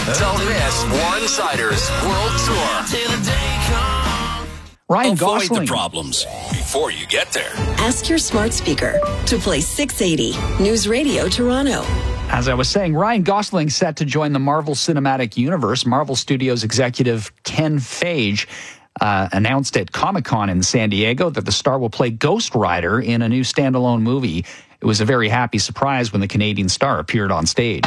Don't miss Warren-Sider's World Tour. Ryan Avoid Gosling. the problems before you get there. Ask your smart speaker to play 680 News Radio Toronto. As I was saying, Ryan Gosling set to join the Marvel Cinematic Universe. Marvel Studios executive Ken Feige announced at Comic-Con in San Diego that the star will play Ghost Rider in a new standalone movie. It was a very happy surprise when the Canadian star appeared on stage.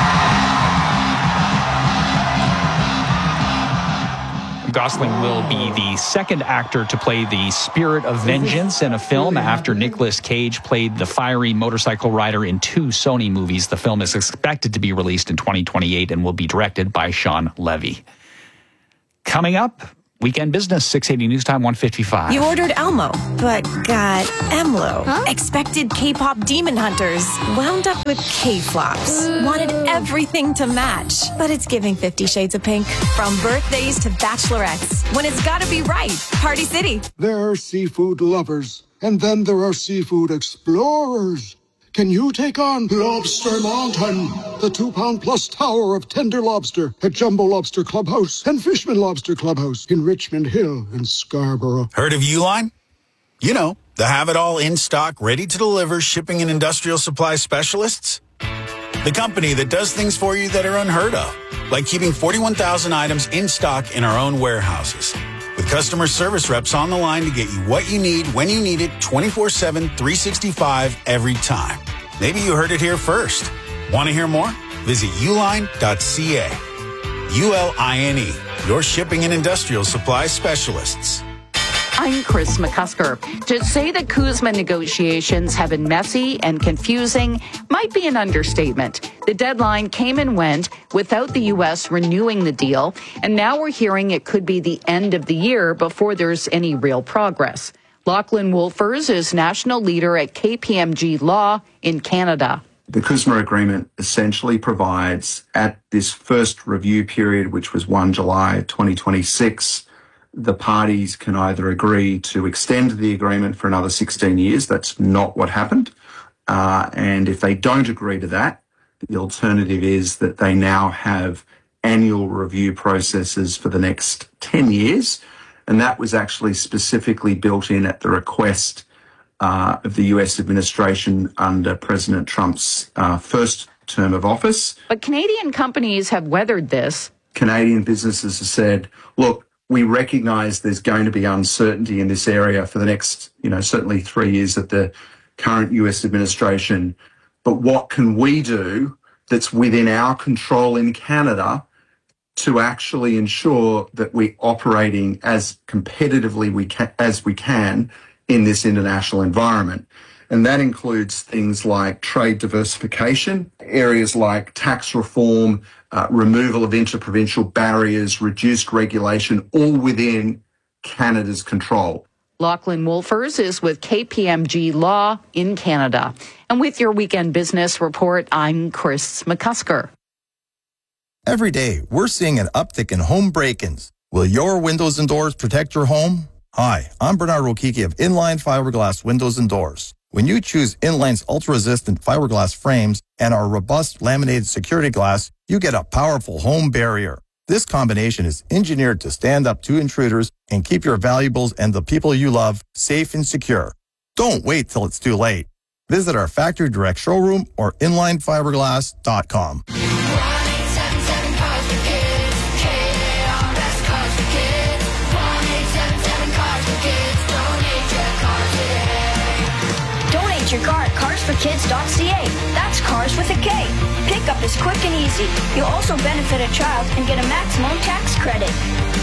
Gosling will be the second actor to play the Spirit of Vengeance in a film after Nicolas Cage played the fiery motorcycle rider in 2 Sony movies. The film is expected to be released in 2028 and will be directed by Sean Levy. Coming up, Weekend Business, 680 News Time, 1:55. You ordered Elmo, but got Emlo. Huh? Expected K-pop demon hunters, wound up with K-flops. Wanted everything to match, but it's giving 50 Shades of Pink. From birthdays to bachelorettes, when it's gotta be right, Party City. There are seafood lovers, and then there are seafood explorers. Can you take on Lobster Mountain, the 2-pound-plus tower of tender lobster at Jumbo Lobster Clubhouse and Fishman Lobster Clubhouse in Richmond Hill and Scarborough? Heard of Uline? You know, the have-it-all in-stock, ready-to-deliver shipping and industrial supply specialists. The company that does things for you that are unheard of, like keeping 41,000 items in stock in our own warehouses. With customer service reps on the line to get you what you need, when you need it, 24/7, 365, every time. Maybe you heard it here first. Want to hear more? Visit uline.ca. ULINE, your shipping and industrial supply specialists. I'm Chris McCusker. To say that CUSMA negotiations have been messy and confusing might be an understatement. The deadline came and went without the U.S. renewing the deal, and now we're hearing it could be the end of the year before there's any real progress. Lachlan Wolfers is national leader at KPMG Law in Canada. The CUSMA agreement essentially provides at this first review period, which was 1 July 2026, the parties can either agree to extend the agreement for another 16 years. That's not what happened. And if they don't agree to that, the alternative is that they now have annual review processes for the next 10 years. And that was actually specifically built in at the request of the US administration under President Trump's first term of office. But Canadian companies have weathered this. Canadian businesses have said, look, we recognise there's going to be uncertainty in this area for the next, certainly 3 years of the current US administration. But what can we do that's within our control in Canada to actually ensure that we're operating as competitively as we can in this international environment? And that includes things like trade diversification, areas like tax reform, removal of interprovincial barriers, reduced regulation, all within Canada's control. Lachlan Wolfers is with KPMG Law in Canada. And with your Weekend Business Report, I'm Chris McCusker. Every day, we're seeing an uptick in home break-ins. Will your windows and doors protect your home? Hi, I'm Bernard Rokiki of Inline Fiberglass Windows and Doors. When you choose Inline's ultra-resistant fiberglass frames and our robust laminated security glass, you get a powerful home barrier. This combination is engineered to stand up to intruders and keep your valuables and the people you love safe and secure. Don't wait till it's too late. Visit our factory direct showroom or inlinefiberglass.com. Your car at carsforkids.ca. That's cars with a K. Pickup is quick and easy. You'll also benefit a child and get a maximum tax credit.